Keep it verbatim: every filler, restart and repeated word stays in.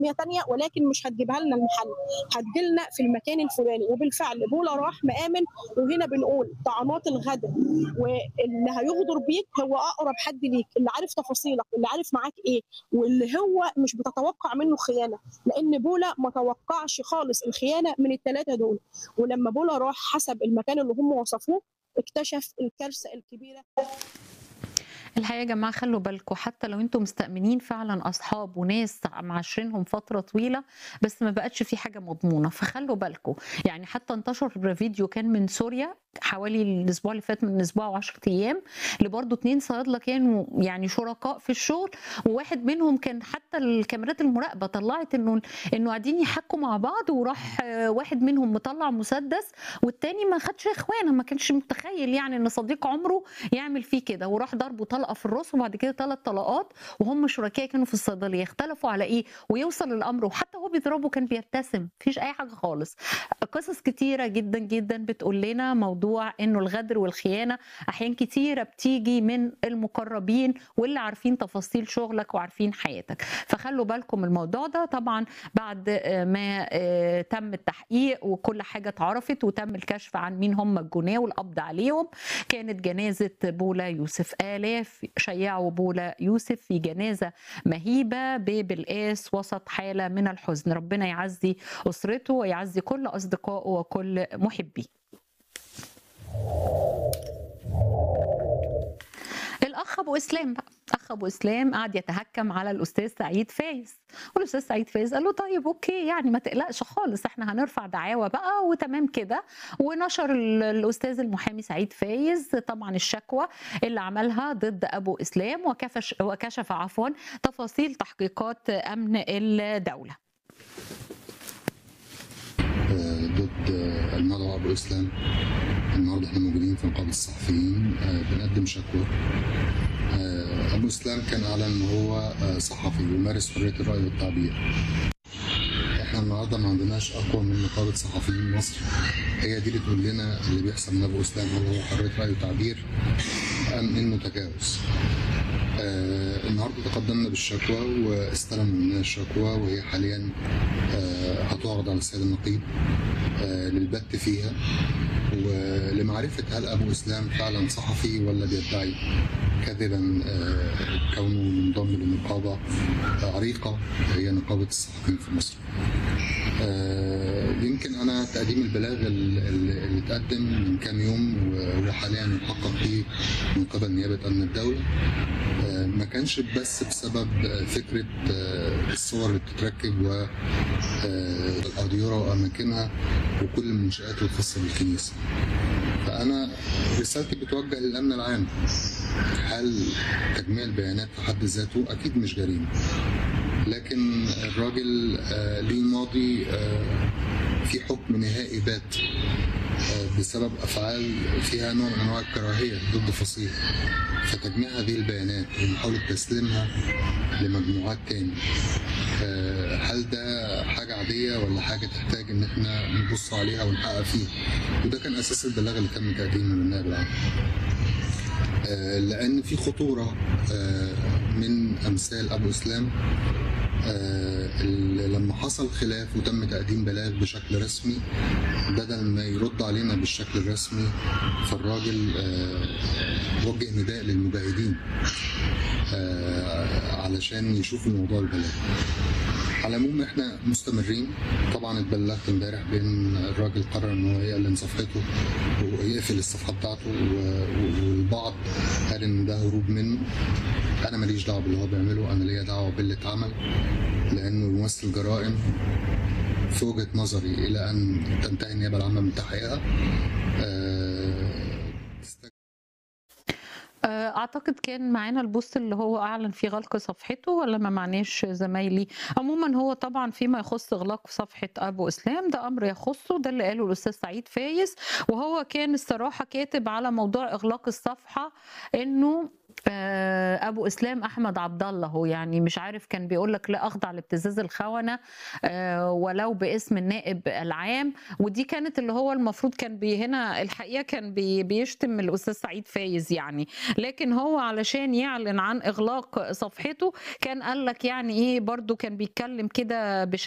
رسميه ثانيه ولكن مش هتجيبها لنا المحل، هتجي لنا في المكان الفلاني. وبالفعل بولا راح مآمن. وهنا بنقول طعنات الغدر واللي هيغدر بيك هو اقرب حد ليك، اللي عارف تفاصيلك واللي عارف معاك ايه، واللي هو مش بتتوقع منه خيانه، لان بولا ما توقعش خالص الخيانه من الثلاثه دول. ولما بولا راح حسب المكان اللي هم وصفوه اكتشف الكارثه الكبيره. الحقيقة يا جماعة خلّوا بالكم، حتى لو أنتم مستأمنين فعلًا أصحاب وناس معاشرينهم فترة طويلة، بس ما بقتش في حاجة مضمونة، فخلّوا بالكم. يعني حتى انتشر فيديو كان من سوريا حوالي الأسبوع اللي فات، من أسبوع وعشرة أيام، لبرضه اتنين صيادلة كانوا يعني شركاء في الشغل، وواحد منهم كان حتى الكاميرات المراقبة طلّعت إنه إنه قاعدين يحكّوا مع بعض، وراح واحد منهم مطلّع مسدس والتاني ما خدش إخوانة، ما كانش متخيل يعني إن صديق عمره يعمل فيه كده، وراح ضربه طلقة في الراس وبعد كده ثلاث طلقات، وهم شركاء كانوا في الصيدلية. اختلفوا على إيه ويوصل الأمر، وحتى وهو بيضربه كان بيبتسم، ما فيش أي حاجة خالص. قصص كتيرة جدًا، جدًا بتقول لنا موضوع إنه الغدر والخيانة أحيان كتيرة بتيجي من المقربين واللي عارفين تفاصيل شغلك وعارفين حياتك، فخلّوا بالكم من الموضوع ده. طبعًا بعد ما آآ تم التحقيق وكل حاجة اتعرفت وتم الكشف عن مين هم الجُناه والقبض عليهم، كانت جنازة بولا يوسف. آلاف شيّعوا بولا يوسف في جنازة مهيبة ببلقاس وسط حالة من الحزن. ربنا يعزّي أسرته ويعزّي كل أصدقائه وكل محبيه. الأخ أبو إسلام بقى، أخ أبو إسلام قعد يتهكم على الأستاذ سعيد فايز، والأستاذ سعيد فايز قال له: طيب أوكي، يعني ما تقلقش خالص، إحنا هنرفع دعاوى بقى وتمام كده. ونشر ال الأستاذ المحامي سعيد فايز طبعًا الشكوى اللي عملها ضد أبو إسلام، وكفش وكشف عفوًا تفاصيل تحقيقات أمن الدولة. ضد المدعو أبو إسلام. النهارده احنا موجودين في نقابة الصحفيين بنقدم شكوى. أبو إسلام كان أعلن إن هو صحفي ويمارس حرية الرأي والتعبير. احنا النهارده ما عندناش أقوى من نقابة صحفيين مصر، هي دي اللي تقول لنا اللي بيحصل من أبو إسلام هل هو حرية رأي وتعبير أم إنه تجاوز. آه النهارده تقدمنا بالشكوى واستلموا مننا الشكوى، وهي حاليا آه هتعرض على السيد النقيب آه للبت فيها ولمعرفه هل ابو اسلام فعلا صحفي ولا بيدعي كذبا آه كونه منضم لنقابه عريقه هي نقابه الصحفيين في مصر. آه يمكن انا تقديم البلاغ اللي اتقدم من كام يوم وحاليا يحقق فيه من قبل نيابه امن الدوله ما كانش بس بسبب فكرة الصور اللي بتتركب والأديرة وأماكنها وكل المنشآت الخاصة بالكنيسة. فأنا رسالتي بتوجه للأمن العام، هل تجميع البيانات في حد ذاته أكيد مش جريمة، لكن الراجل ليه ماضي في حكم نهائي بات بسبب أفعال فيها نوع من أنواع الكراهية ضد فصيل، فتجميع هذه البيانات ومحاولة تسليمها لمجموعات تاني هل ده حاجة عادية ولا حاجة تحتاج إن احنا نبص عليها ونحقق فيها؟ وده كان أساس البلاغ اللي تم تقديمه من النائب العام، لأن في خطورة من أمثال أبو إسلام. آه لما حصل خلاف وتم تقديم بلاغ بشكل رسمي، بدل ما يرد علينا بالشكل الرسمي فالراجل آه وجه نداء للمجاهدين آه علشان يشوفوا موضوع البلاغ. على العموم احنا مستمرين. طبعا اتبلغت امبارح بان الراجل قرر ان هو يعلن صفحته ويقفل الصفحه بتاعته، والبعض قال ان ده هروب منه. انا ماليش دعوه باللي هو بيعمله، انا ليا دعوه باللي اتعمل، لانه يمثل جرائم في وجهه نظري الى ان تنتهي النيابه العامه من تحقيقها. أعتقد كان معانا البوست اللي هو أعلن فيه غلق صفحته، ولا ما معناش زمايلي؟ عموما هو طبعا فيما يخص إغلاق صفحة أبو إسلام ده أمر يخصه، ده اللي قاله الأستاذ سعيد فايز، وهو كان الصراحة كاتب على موضوع إغلاق الصفحة إنه آه، ابو اسلام احمد عبد الله، هو يعني مش عارف، كان بيقول لك لا اخضع لابتزاز الخونه آه، ولو باسم النائب العام. ودي كانت اللي هو المفروض كان بي هنا الحقيقه كان بي بيشتم الاستاذ سعيد فايز يعني، لكن هو علشان يعلن عن اغلاق صفحته كان قال لك يعني ايه، برضو كان بيتكلم كده بشكل